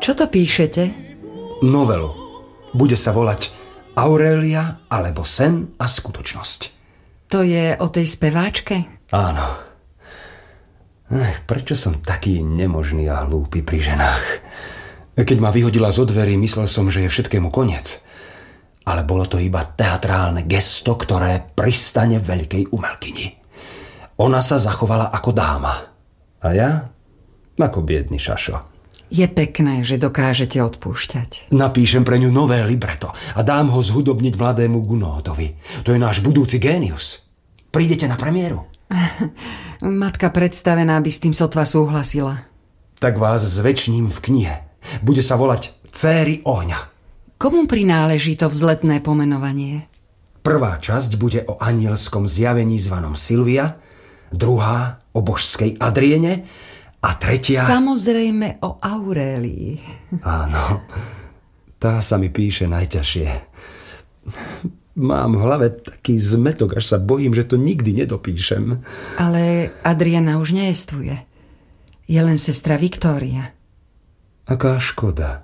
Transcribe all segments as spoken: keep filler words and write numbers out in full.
Čo to píšete? Novelu. Bude sa volať Aurélia alebo sen a skutočnosť. To je o tej speváčke? Áno. Ech, prečo som taký nemožný a hlúpy pri ženách? Keď ma vyhodila zo dverí, myslel som, že je všetkému koniec. Ale bolo to iba teatrálne gesto, ktoré pristane veľkej umelkyni. Ona sa zachovala ako dáma. A ja? Ako biedný šašo. Je pekné, že dokážete odpúšťať. Napíšem pre ňu nové libreto a dám ho zhudobniť mladému Gunódovi. To je náš budúci génius. Prídete na premiéru? Matka predstavená by s tým sotva súhlasila. Tak vás zvečním v knihe. Bude sa volať Céry ohňa. Komu prináleží to vzletné pomenovanie? Prvá časť bude o anielskom zjavení zvanom Silvia, druhá o božskej Adriene a tretia... Samozrejme o Aurélii. Áno, tá sa mi píše najťažšie. Mám v hlave taký zmetok, až sa bojím, že to nikdy nedopíšem. Ale Adriana už nejestvuje. Je len sestra Viktória. Aká škoda.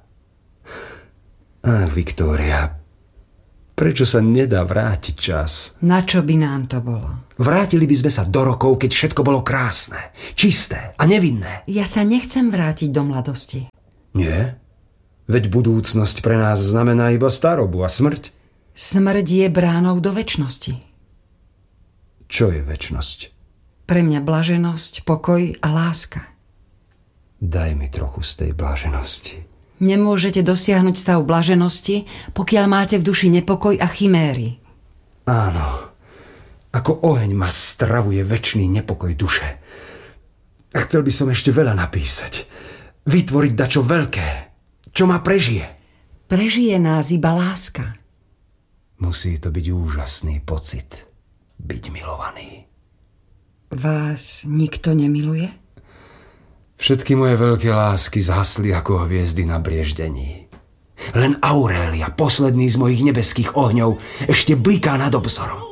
Ach, Viktória, prečo sa nedá vrátiť čas? Na čo by nám to bolo? Vrátili by sme sa do rokov, keď všetko bolo krásne, čisté a nevinné. Ja sa nechcem vrátiť do mladosti. Nie? Veď budúcnosť pre nás znamená iba starobu a smrť. Smrť je bránou do večnosti. Čo je večnosť? Pre mňa blaženosť, pokoj a láska. Daj mi trochu z tej blaženosti. Nemôžete dosiahnuť stav blaženosti, pokiaľ máte v duši nepokoj a chiméry. Áno. Ako oheň ma stravuje večný nepokoj duše. A chcel by som ešte veľa napísať. Vytvoriť dačo veľké, čo ma prežije. Prežije nás iba láska. Musí to byť úžasný pocit, byť milovaný. Vás nikto nemiluje? Všetky moje veľké lásky zhasli ako hviezdy na brieždení. Len Aurélia, posledný z mojich nebeských ohňov, ešte bliká nad obzorom.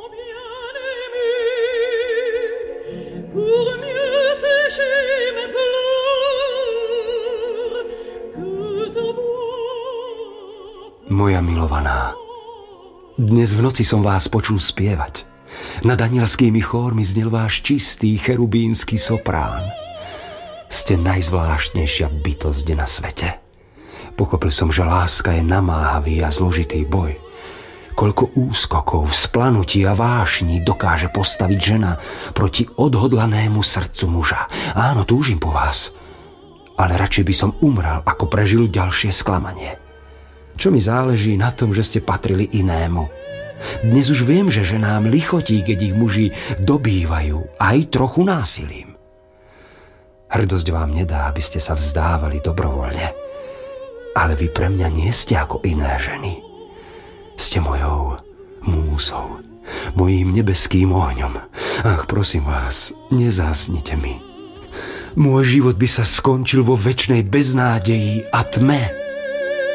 Moja milovaná, dnes v noci som vás počul spievať. Nad anielskými chórmi znel váš čistý cherubínsky soprán. Ste najzvláštnejšia bytosť na svete. Pochopil som, že láska je namáhavý a zložitý boj. Koľko úskokov, splanutí a vášní dokáže postaviť žena proti odhodlanému srdcu muža. Áno, túžim po vás, ale radšej by som umrel, ako prežil ďalšie sklamanie. Čo mi záleží na tom, že ste patrili inému. Dnes už viem, že ženám lichotí, keď ich muži dobývajú, aj trochu násilím. Hrdosť vám nedá, aby ste sa vzdávali dobrovoľne. Ale vy pre mňa nie ste ako iné ženy. Ste mojou múzou, mojím nebeským ohňom. Ach, prosím vás, nezásnite mi. Môj život by sa skončil vo večnej beznádeji a tme.